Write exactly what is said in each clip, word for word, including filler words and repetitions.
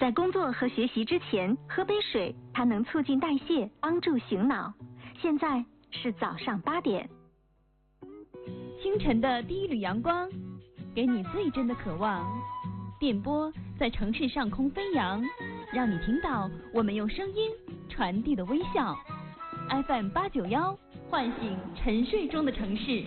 在工作和学习之前喝杯水，它能促进代谢，帮助醒脑。现在是早上八点。 清晨的第一缕阳光，给你最真的渴望。电波在城市上空飞扬，让你听到我们用声音传递的微笑。F M 八九幺，唤醒沉睡中的城市。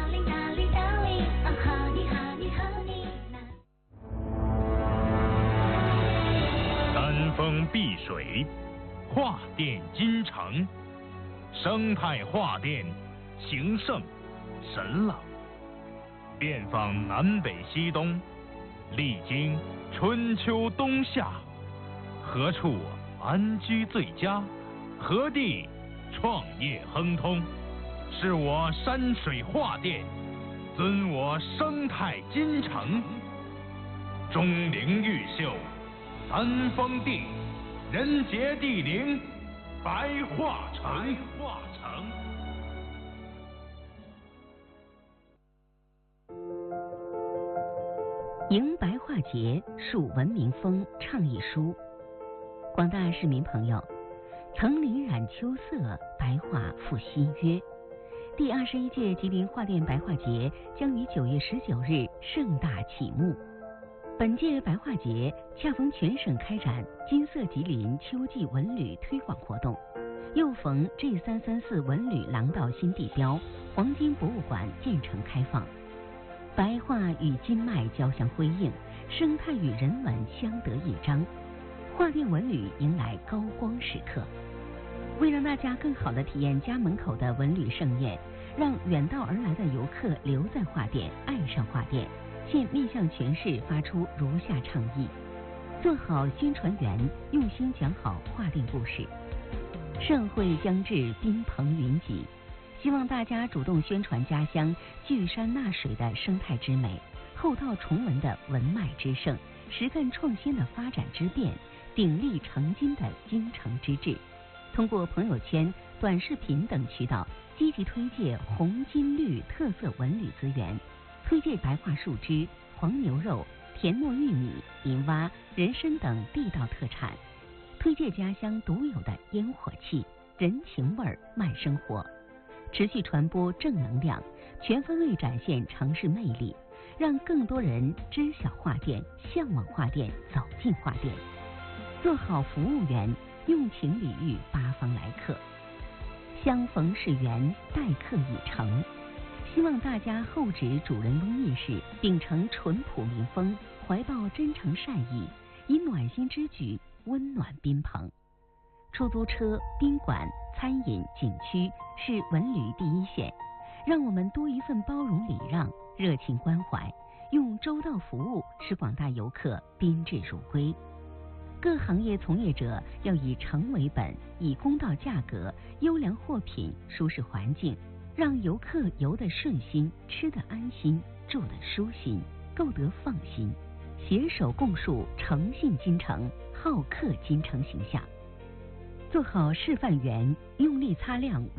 山峰碧水，画电金城，生态画电，情圣神朗，遍访南北西东，历经春秋冬夏，何处安居最佳？何地创业亨通？是我山水画电，尊我生态金城。钟灵毓秀，三峰地，人杰地灵，白化城。白化城。 迎白化节，树文明风倡议书。广大市民朋友，层林染秋色，白化复新约。第二十一届吉林画电白化节将于九月十九日盛大启幕。本届白化节恰逢全省开展金色吉林秋季文旅推广活动，又逢 G 三三四文旅廊道新地标黄金博物馆建成开放。白化与金脉交相辉映，生态与人文相得益彰，画电文旅迎来高光时刻。为让大家更好地体验家门口的文旅盛宴，让远道而来的游客留在画电，爱上画电，现面向全市发出如下倡议：做好宣传员，用心讲好画电故事。盛会将至，宾朋云集，希望大家主动宣传家乡聚山纳水的生态之美，厚道崇文的文脉之盛，实干创新的发展之变，鼎力成金的精诚之志。通过朋友圈、短视频等渠道，积极推介红金绿特色文旅资源，推介白化树枝、黄牛肉、田糯玉米、银蛙、人参等地道特产，推介家乡独有的烟火气、人情味儿、慢生活，持续传播正能量，全方位展现城市魅力，让更多人知晓画电，向往画电，走进画电。做好服务员，用情礼遇八方来客，相逢是缘，待客已成。希望大家厚植主人翁意识，秉承淳朴民风，怀抱真诚善意，以暖心之举温暖宾朋。出租车、宾馆、餐饮、景区是文旅第一线，让我们多一份包容礼让、热情关怀，用周到服务使广大游客宾至如归。各行业从业者要以诚为本，以公道价格、优良货品、舒适环境，让游客游得顺心，吃得安心，住得舒心，购得放心，携手共树诚信金城、好客金城形象。做好示范员，用力擦亮